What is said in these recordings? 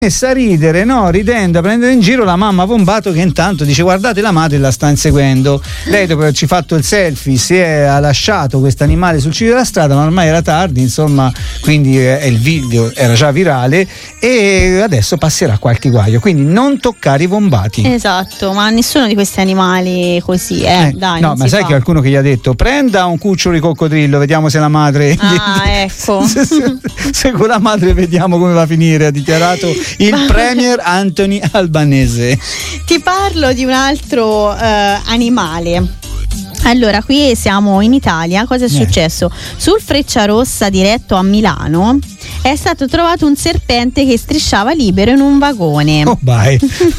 messa a ridere, no? Ridendo, a prendere in giro la mamma Vombato, che intanto dice: guardate, la madre la sta inseguendo. Lei, dopo averci fatto il selfie, ha lasciato questo animale sul ciglio della strada, ma ormai era tardi, insomma, quindi il video era già virale e adesso passerà qualche guaio, quindi non toccare i vombati. Esatto, ma nessuno di questi animali così, dai. No, ma sai che qualcuno che gli ha detto: prenda un cucciolo di coccodrillo, vediamo se la madre ecco. se con la madre vediamo come va a finire, ha dichiarato il premier Anthony Albanese. Ti parlo di un altro animale. Allora, qui siamo in Italia. Cosa è successo? Sul Frecciarossa diretto a Milano è stato trovato un serpente che strisciava libero in un vagone. Oh, vai.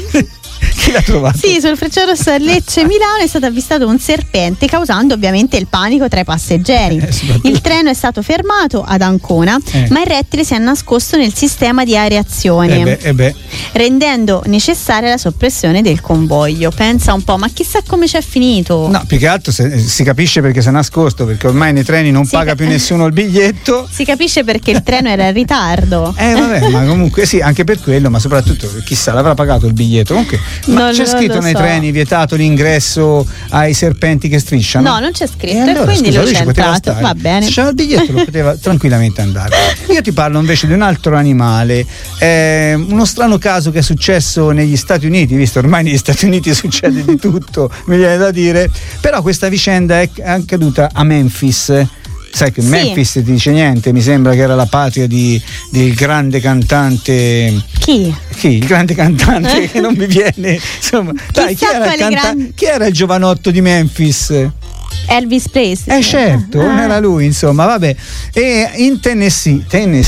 Chi l'ha trovato? Sì, sul Frecciarossa Lecce Milano è stato avvistato un serpente, causando ovviamente il panico tra i passeggeri. Il treno è stato fermato ad Ancona, ma il rettile si è nascosto nel sistema di areazione, rendendo necessaria la soppressione del convoglio. Pensa un po', ma chissà come c'è finito. No, più che altro si capisce perché si è nascosto, perché ormai nei treni non paga più nessuno il biglietto. Si capisce perché il treno era in ritardo. Vabbè, ma comunque sì, anche per quello, ma soprattutto chissà, l'avrà pagato il biglietto. Comunque, ma c'è scritto nei treni: vietato l'ingresso ai serpenti che strisciano? No, non c'è scritto, e allora, quindi lui c'è entrato. Va bene. Se c'era il biglietto lo poteva tranquillamente andare. Io ti parlo invece di un altro animale, uno strano caso che è successo negli Stati Uniti, visto ormai negli Stati Uniti succede di tutto, mi viene da dire, però questa vicenda è accaduta a Memphis. Sai che Memphis ti dice niente? Mi sembra che era la patria del grande cantante. Chi? Il grande cantante che non mi viene. Insomma, dai, chi era il giovanotto di Memphis? Elvis Presley. Certo, non era lui, insomma, vabbè. E in Tennessee,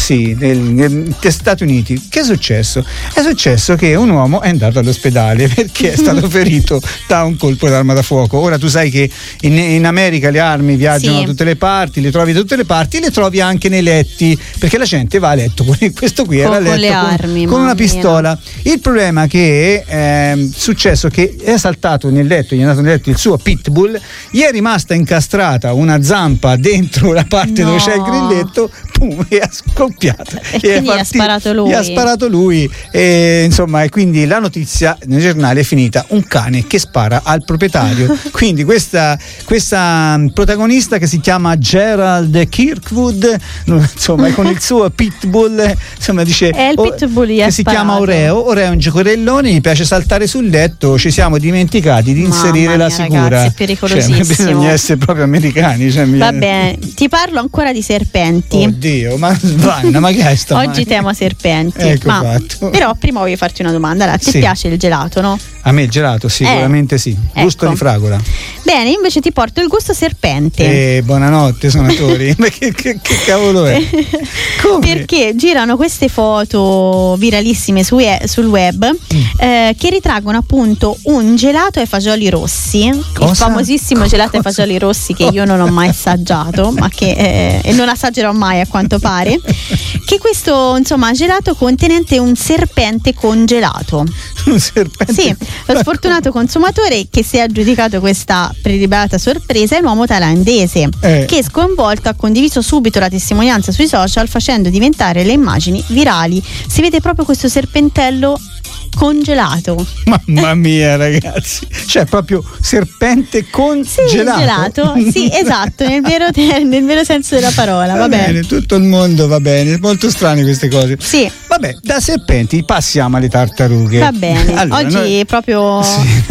negli Stati Uniti, che è successo? È successo che un uomo è andato all'ospedale perché è stato ferito da un colpo d'arma da fuoco. Ora tu sai che in America le armi viaggiano da tutte le parti, le trovi da tutte le parti e le trovi anche nei letti, perché la gente va a letto questo qui era a letto con le armi, con una pistola. Il problema che è successo che è saltato nel letto, gli è andato nel letto il suo pitbull, gli è rimasta incastrata una zampa dentro la parte dove c'è il grilletto, pum, e ha scoppiato e gli ha sparato lui e insomma, e quindi la notizia nel giornale è finita: un cane che spara al proprietario. Quindi questa protagonista, che si chiama Gerald Kirkwood, insomma, con il suo pitbull, insomma, dice il pitbull che si chiama Oreo è un giocorellone, gli piace saltare sul letto, ci siamo dimenticati di inserire la sicura. Ragazzi, è pericolosissimo. Bisogna essere proprio americani. Va bene, ti parlo ancora di serpenti. Oddio, ma Vanna, ma che è sta Oggi tema serpenti. Ecco fatto. Però prima voglio farti una domanda. Allora, ti piace il gelato, no? A me il gelato sicuramente sì. Gusto di fragola. Bene, invece ti porto il gusto serpente. Buonanotte suonatori. Ma che cavolo è? Come? Perché girano queste foto viralissime sul web che ritraggono appunto un gelato ai fagioli rossi. Cosa? Il famosissimo gelato ai fagioli rossi, che io non ho mai assaggiato, ma che e non assaggerò mai, a quanto pare. Che questo, insomma, gelato contenente un serpente congelato. Un serpente? Sì, lo sfortunato consumatore che si è aggiudicato questa preliberata sorpresa è un uomo thailandese che, sconvolto, ha condiviso subito la testimonianza sui social, facendo diventare le immagini virali. Si vede proprio questo serpentello congelato. Mamma mia, ragazzi, cioè proprio serpente congelato. Sì, esatto, nel vero senso della parola. Va bene, tutto il mondo va bene, molto strane queste cose. Sì. Vabbè, da serpenti passiamo alle tartarughe. Va bene. Allora, oggi è proprio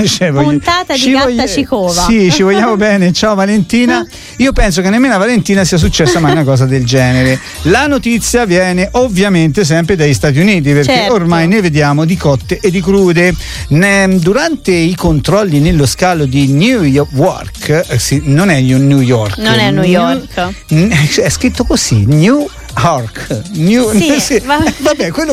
puntata di Gatta Cicova. Sì, ci vogliamo bene. Ciao Valentina. Io penso che nemmeno a Valentina sia successa mai una cosa del genere. La notizia viene ovviamente sempre dagli Stati Uniti, perché ormai ne vediamo di cotte e di crude. Durante i controlli nello scalo di New York, non è New York. Non è New York. È scritto così, New York. Vabbè, quello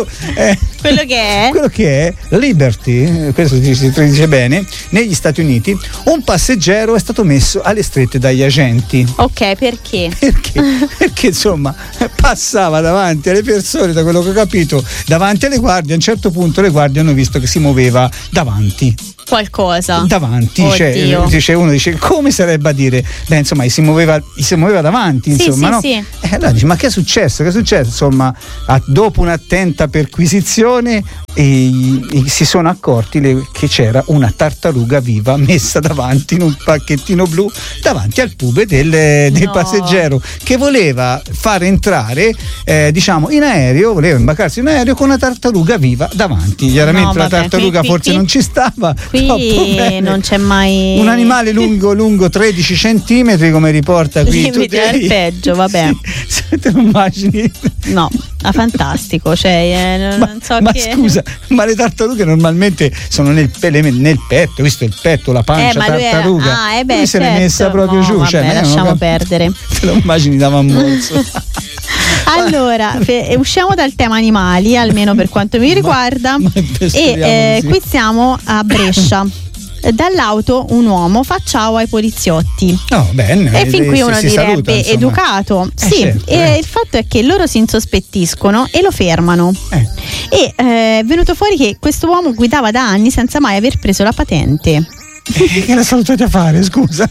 che è Liberty, questo si dice bene, negli Stati Uniti, un passeggero è stato messo alle strette dagli agenti. Ok, perché? Perché insomma passava davanti alle persone, da quello che ho capito, davanti alle guardie. A un certo punto le guardie hanno visto che si muoveva davanti. qualcosa davanti, cioè, uno dice come sarebbe a dire, beh insomma si muoveva davanti, insomma, no? Sì. Allora dici, ma che è successo? Insomma, dopo un'attenta perquisizione si sono accorti che c'era una tartaruga viva messa davanti in un pacchettino blu davanti al pube del passeggero, che voleva far entrare in aereo, voleva imbarcarsi in aereo con una tartaruga viva davanti. Chiaramente la tartaruga forse non ci stava. Qui non c'è mai un animale lungo 13 centimetri, come riporta qui il peggio, vabbè. Sì, te lo immagini? No, è fantastico, cioè non so ma che... scusa, ma le tartarughe normalmente sono nel petto, visto il petto, la pancia tartaruga. Lui se l'è messa proprio giù, vabbè, lasciamo perdere. Te lo immagini da mammozzo. Allora, usciamo dal tema animali, almeno per quanto mi riguarda, e qui siamo a Brescia. Dall'auto un uomo fa ciao ai poliziotti. Bene, e fin qui uno direbbe saluta, educato. Sì, certo, il fatto è che loro si insospettiscono e lo fermano. E è venuto fuori che questo uomo guidava da anni senza mai aver preso la patente. Che la salutati a fare, scusa?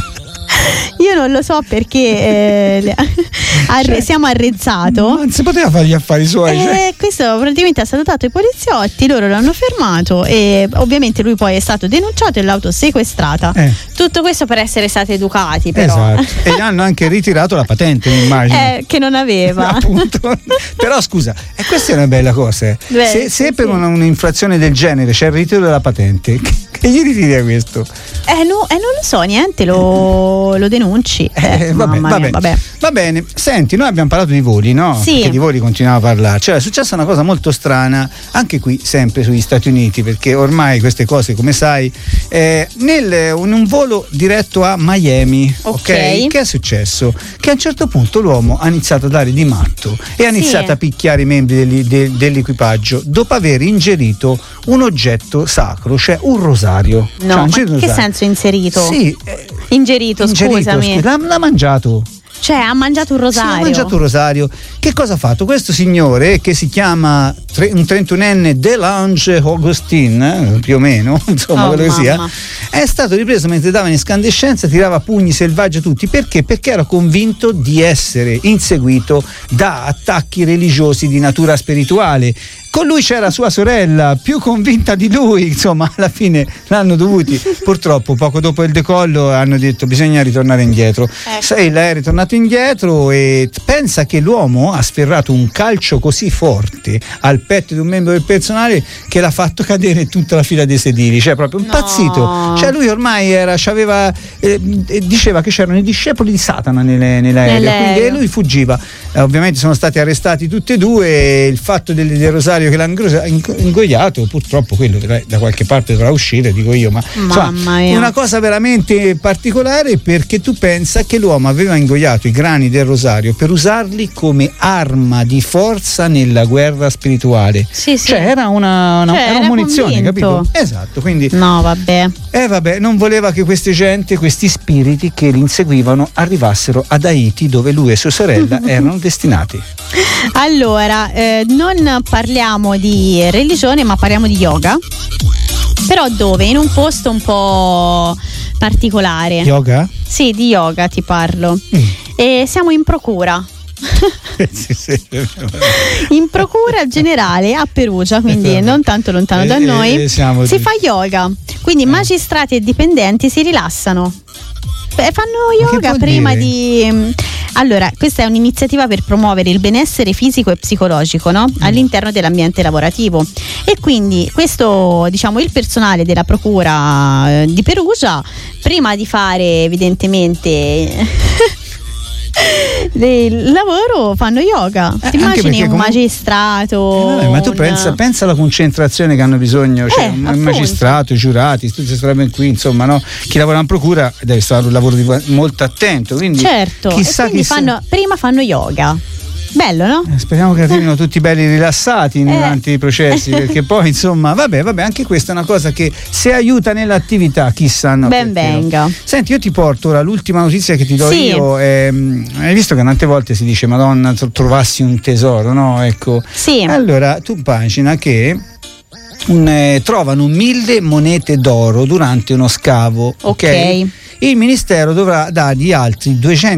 Io non lo so perché siamo arrezzato. Non si poteva fare gli affari suoi. Questo praticamente ha salutato i poliziotti, loro l'hanno fermato e ovviamente lui poi è stato denunciato e l'auto sequestrata. Tutto questo per essere stati educati, però. Esatto. E gli hanno anche ritirato la patente, mi immagino. Che non aveva. Appunto. Però scusa, questa è una bella cosa. Se per un'infrazione del genere c'è il ritiro della patente, che gli ritiri a questo? Non lo so, niente, lo denunci. Va bene. Senti, noi abbiamo parlato di voli, no? Sì. Perché di voli continuiamo a parlare. Cioè, è successa una cosa molto strana, anche qui, sempre sugli Stati Uniti, perché ormai queste cose, come sai, in un volo diretto a Miami, ok? Che è successo? Che a un certo punto l'uomo ha iniziato a dare di matto e ha iniziato a picchiare i membri dell'equipaggio dopo aver ingerito un oggetto sacro, cioè un rosario. No, ma che senso inserito? Sì. Ingerito, scusami. L'ha mangiato. Cioè ha mangiato un rosario. Sì, ha mangiato un rosario. Che cosa ha fatto? Questo signore, che si chiama un 31enne DeLange Augustin, più o meno, insomma, quello che sia, è stato ripreso mentre dava in escandescenza, tirava pugni selvaggi a tutti. Perché? Perché era convinto di essere inseguito da attacchi religiosi di natura spirituale. Con lui c'era sua sorella, più convinta di lui, insomma, alla fine l'hanno dovuti. Purtroppo, poco dopo il decollo, hanno detto bisogna ritornare indietro. Lei è ritornato indietro e pensa che l'uomo ha sferrato un calcio così forte al petto di un membro del personale che l'ha fatto cadere in tutta la fila dei sedili, cioè proprio impazzito. Cioè lui ormai diceva che c'erano i discepoli di Satana nell'aereo, quindi lui fuggiva. Ovviamente sono stati arrestati tutti e due. Il fatto del rosario che l'ha ingoiato, purtroppo quello da qualche parte dovrà uscire, dico io, ma insomma, una cosa veramente particolare, perché tu pensa che l'uomo aveva ingoiato i grani del rosario per usarli come arma di forza nella guerra spirituale. Cioè era una munizione, convinto. Capito? Esatto, quindi vabbè, non voleva che questi spiriti che li inseguivano arrivassero ad Haiti, dove lui e sua sorella erano destinati. Allora, non parliamo di religione, ma parliamo di yoga. Però dove? In un posto un po' particolare. Yoga? Sì, di yoga ti parlo. E siamo in procura. Sì. In procura generale a Perugia, quindi non tanto lontano da noi, si fa yoga. Quindi magistrati e dipendenti si rilassano. Fanno yoga prima di... Allora, questa è un'iniziativa per promuovere il benessere fisico e psicologico, no? All'interno dell'ambiente lavorativo. E quindi questo, il personale della procura di Perugia, prima di fare evidentemente il lavoro, fanno yoga. Ti immagini un magistrato? Ma tu pensa alla concentrazione che hanno bisogno, cioè un magistrato, i giurati, tutti queste robe qui, insomma, no? Chi lavora in procura deve fare un lavoro molto attento, quindi chissà, prima fanno yoga. Bello, no? Speriamo che arrivino tutti belli rilassati durante i processi, perché poi insomma vabbè, anche questa è una cosa che se aiuta nell'attività, chissà, no? Ben venga. No. Senti, io ti porto ora l'ultima notizia che ti do io. Hai visto che tante volte si dice Madonna, trovassi un tesoro, no? Ecco. Sì. Allora tu immagina che trovano 1000 monete d'oro durante uno scavo. Ok. Il ministero dovrà dargli altri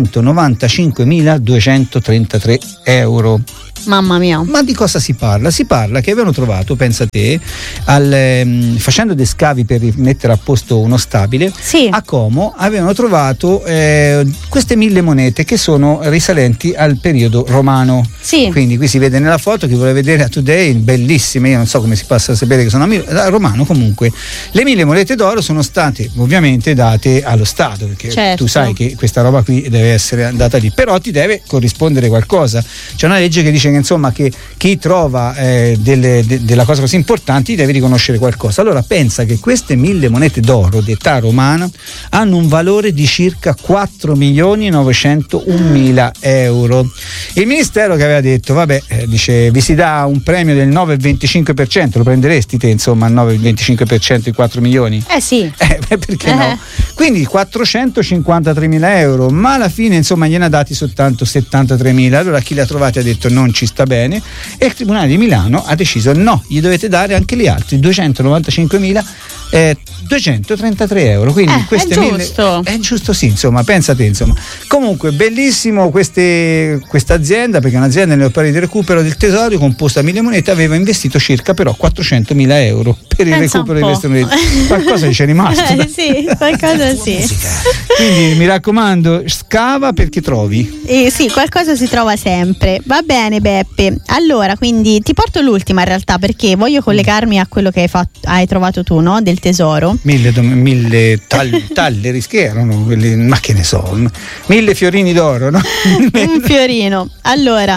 295.233 euro. Mamma mia. Ma di cosa si parla? Si parla che avevano trovato, pensa te, facendo dei scavi per mettere a posto uno stabile, sì, a Como avevano trovato queste 1000 monete che sono risalenti al periodo romano. Sì. Quindi qui si vede nella foto, chi vuole vedere a Today, bellissime, io non so come si possa sapere che sono romano. Comunque le 1000 monete d'oro sono state ovviamente date allo Stato, perché certo, tu sai che questa roba qui deve essere andata lì, però ti deve corrispondere qualcosa. C'è una legge che dice che insomma che chi trova della cosa così importante deve riconoscere qualcosa. Allora pensa che queste 1000 monete d'oro di età romana hanno un valore di circa 4.901.000 euro. Il ministero che aveva detto dice vi si dà un premio del 9,25%, lo prenderesti te insomma al 9,25% di 4 milioni? Sì. Perché no? Quindi 453.000 euro, ma alla fine insomma gliene ha dati soltanto 73.000. Allora chi l'ha trovato ha detto non ci sta bene, e il Tribunale di Milano ha deciso no, gli dovete dare anche gli altri 295.233 euro. Quindi queste è giusto. È giusto, sì, insomma, pensate, insomma. Comunque bellissimo questa azienda, perché è un'azienda nelle opere di recupero del tesoro composta a 1000 monete, aveva investito circa però 400.000 euro per il recupero di queste monete. Qualcosa ci è rimasto. Sì, qualcosa sì. Quindi mi raccomando, scava perché trovi. Sì, qualcosa si trova sempre. Va bene Beppe, allora quindi ti porto l'ultima in realtà, perché voglio collegarmi a quello che hai trovato tu, no? Del tesoro. 1000 talleri che erano quelli, ma che ne so, 1000 fiorini d'oro, no? Un fiorino. Allora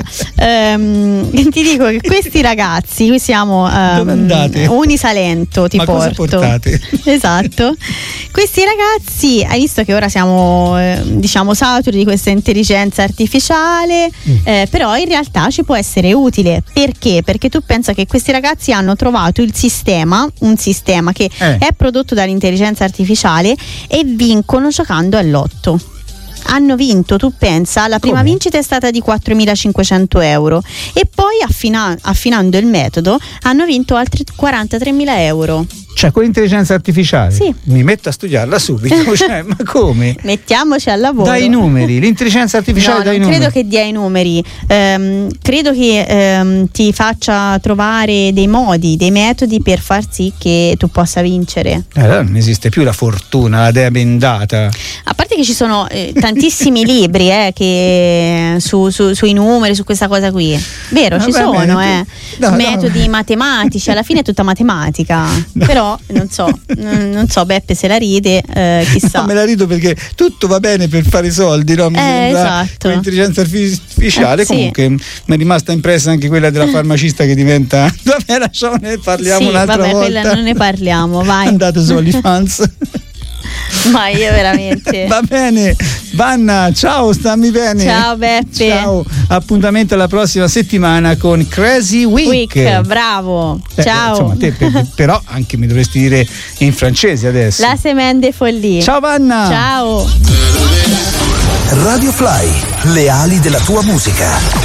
ti dico che questi ragazzi, qui siamo Unisalento, ti ma porto. cosa portate? Esatto. Questi ragazzi, hai visto che ora siamo diciamo saturi di questa intelligenza artificiale, però in realtà ci può essere utile. Perché? Perché tu pensa che questi ragazzi hanno trovato un sistema che è prodotto dall'intelligenza artificiale, e vincono giocando all'otto. Hanno vinto, tu pensa, la prima vincita è stata di 4.500 euro e poi affinando il metodo hanno vinto altri 43.000 euro. Cioè con l'intelligenza artificiale? Sì. Mi metto a studiarla subito, cioè, ma come? Mettiamoci al lavoro. Dai i numeri, l'intelligenza artificiale dai i numeri. Non credo che dia i numeri, credo che ti faccia trovare dei modi, dei metodi per far sì che tu possa vincere. Allora non esiste più la fortuna, la dea bendata. A parte che ci sono tantissimi libri che sui numeri, su questa cosa qui. Vero, ci sono metodi matematici, alla fine è tutta matematica. Però non so Beppe se la ride, chissà. No, me la rido perché tutto va bene per fare i soldi, no? Mi sembra, esatto. con l'intelligenza artificiale comunque mi è rimasta impressa anche quella della farmacista che diventa vabbè, lasciamone, parliamo un'altra volta. Quella non ne parliamo, vai. Andate su OnlyFans. Ma io veramente. Va bene, Vanna, ciao, stammi bene. Ciao Beppe. Ciao, appuntamento alla prossima settimana con Crazy Week. Bravo. Ciao. Insomma, te però anche mi dovresti dire in francese adesso. La semaine de folie. Ciao Vanna. Ciao. Radio Fly, le ali della tua musica.